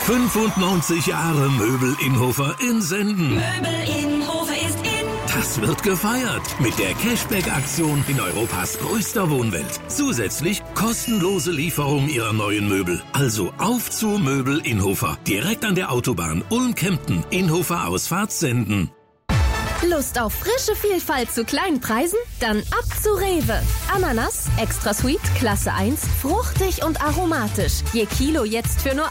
95 Jahre Möbel Inhofer in Senden. Möbel Inhofer ist in. Das wird gefeiert mit der Cashback-Aktion in Europas größter Wohnwelt. Zusätzlich kostenlose Lieferung Ihrer neuen Möbel. Also auf zu Möbel Inhofer. Direkt an der Autobahn Ulm-Kempten. Inhofer Ausfahrt Senden. Lust auf frische Vielfalt zu kleinen Preisen? Dann ab zu Rewe. Ananas, extra sweet, Klasse 1, fruchtig und aromatisch. Je Kilo jetzt für nur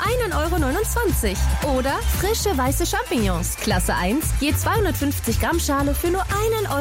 1,29 €. Oder frische weiße Champignons, Klasse 1, je 250 Gramm Schale für nur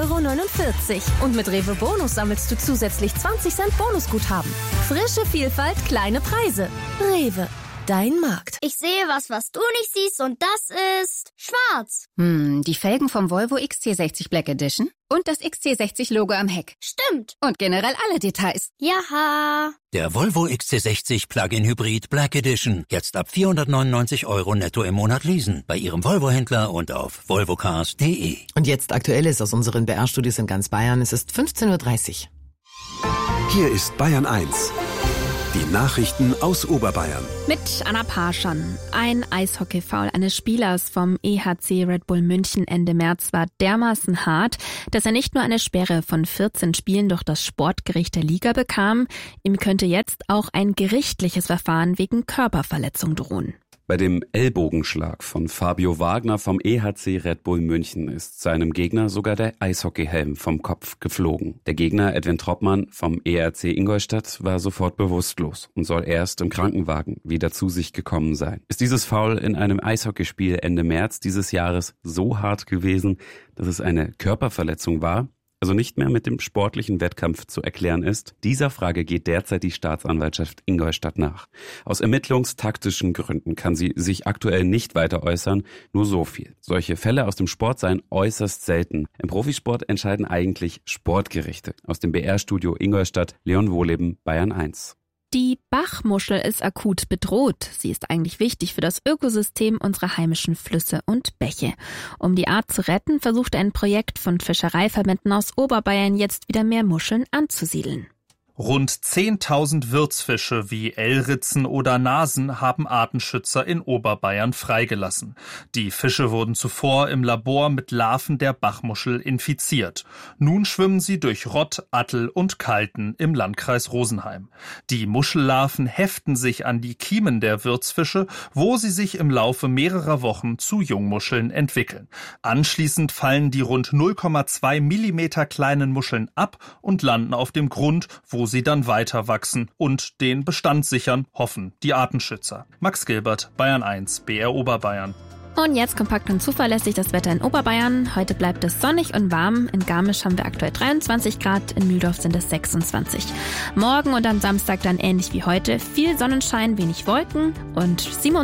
1,49 €. Und mit Rewe Bonus sammelst du zusätzlich 20 Cent Bonusguthaben. Frische Vielfalt, kleine Preise. Rewe. Dein Markt. Ich sehe was du nicht siehst und das ist schwarz. Die Felgen vom Volvo XC60 Black Edition und das XC60-Logo am Heck. Stimmt. Und generell alle Details. Jaha. Der Volvo XC60 Plug-in Hybrid Black Edition. Jetzt ab 499 € netto im Monat leasen. Bei Ihrem Volvo-Händler und auf volvocars.de. Und jetzt Aktuelles aus unseren BR-Studios in ganz Bayern. Es ist 15:30 Uhr. Hier ist Bayern 1. Die Nachrichten aus Oberbayern. Mit Anna Parschan. Ein Eishockey-Foul eines Spielers vom EHC Red Bull München Ende März war dermaßen hart, dass er nicht nur eine Sperre von 14 Spielen durch das Sportgericht der Liga bekam, ihm könnte jetzt auch ein gerichtliches Verfahren wegen Körperverletzung drohen. Bei dem Ellbogenschlag von Fabio Wagner vom EHC Red Bull München ist seinem Gegner sogar der Eishockeyhelm vom Kopf geflogen. Der Gegner Edwin Troppmann vom ERC Ingolstadt war sofort bewusstlos und soll erst im Krankenwagen wieder zu sich gekommen sein. Ist dieses Foul in einem Eishockeyspiel Ende März dieses Jahres so hart gewesen, dass es eine Körperverletzung war? Also nicht mehr mit dem sportlichen Wettkampf zu erklären ist? Dieser Frage geht derzeit die Staatsanwaltschaft Ingolstadt nach. Aus ermittlungstaktischen Gründen kann sie sich aktuell nicht weiter äußern, nur so viel. Solche Fälle aus dem Sport seien äußerst selten. Im Profisport entscheiden eigentlich Sportgerichte. Aus dem BR-Studio Ingolstadt, Leon Wohleben, Bayern 1. Die Bachmuschel ist akut bedroht. Sie ist eigentlich wichtig für das Ökosystem unserer heimischen Flüsse und Bäche. Um die Art zu retten, versucht ein Projekt von Fischereiverbänden aus Oberbayern jetzt wieder mehr Muscheln anzusiedeln. Rund 10.000 Wirtsfische wie Elritzen oder Nasen haben Artenschützer in Oberbayern freigelassen. Die Fische wurden zuvor im Labor mit Larven der Bachmuschel infiziert. Nun schwimmen sie durch Rott, Attel und Kalten im Landkreis Rosenheim. Die Muschellarven heften sich an die Kiemen der Wirtsfische, wo sie sich im Laufe mehrerer Wochen zu Jungmuscheln entwickeln. Anschließend fallen die rund 0,2 Millimeter kleinen Muscheln ab und landen auf dem Grund, wo sie dann weiter wachsen und den Bestand sichern, hoffen die Artenschützer. Max Gilbert, Bayern 1, BR Oberbayern. Und jetzt kompakt und zuverlässig das Wetter in Oberbayern. Heute bleibt es sonnig und warm. In Garmisch haben wir aktuell 23 Grad, in Mühldorf sind es 26. Morgen und am Samstag dann ähnlich wie heute. Viel Sonnenschein, wenig Wolken und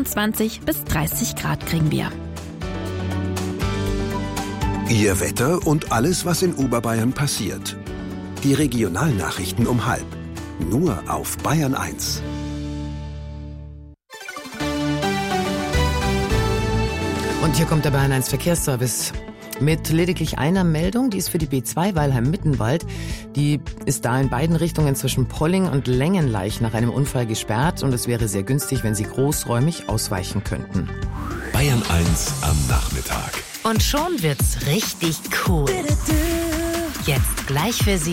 27 bis 30 Grad kriegen wir. Ihr Wetter und alles, was in Oberbayern passiert. Die Regionalnachrichten um 12:30. Nur auf Bayern 1. Und hier kommt der Bayern 1 Verkehrsservice. Mit lediglich einer Meldung, die ist für die B2 Weilheim-Mittenwald. Die ist da in beiden Richtungen zwischen Polling und Längenleich nach einem Unfall gesperrt und es wäre sehr günstig, wenn Sie großräumig ausweichen könnten. Bayern 1 am Nachmittag. Und schon wird's richtig cool. Jetzt gleich für Sie